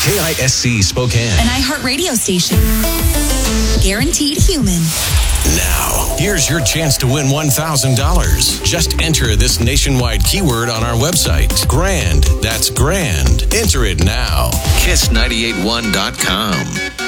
KISC Spokane. An iHeartRadio station. Guaranteed human. Now, here's your chance to win $1,000. Just enter this nationwide keyword on our website. Grand. That's grand. Enter it now. Kiss981.com.